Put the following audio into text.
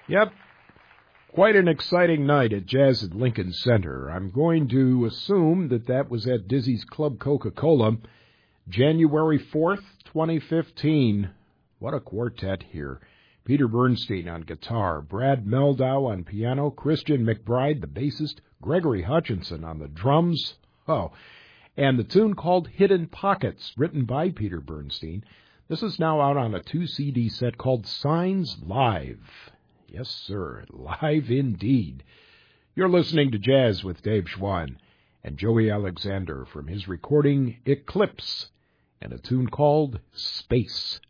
Yep, quite an exciting night at Jazz at Lincoln Center. I'm going to assume that was at Dizzy's Club Coca-Cola, January 4th, 2015. What a quartet here. Peter Bernstein on guitar, Brad Meldau on piano, Christian McBride, the bassist, Gregory Hutchinson on the drums. Oh, and the tune called Hidden Pockets, written by Peter Bernstein. This is now out on a 2-CD set called Signs Live. Yes, sir, live indeed. You're listening to Jazz with Dave Schwann and Joey Alexander from his recording Eclipse and a tune called Space.